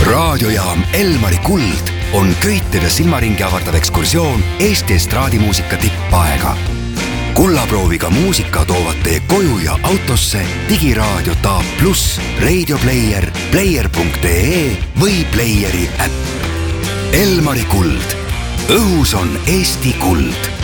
raadiojaam Elmari Kuld on köitev ja silmaringi avardav ekskursioon Eesti estraadimuusika tippaega. Kullaprooviga muusika toovad teie koju ja autosse digiraadio Taab Plus, Radio Player, player.ee või Playeri äpp. Elmari Kuld. Õhus on Eesti kuld.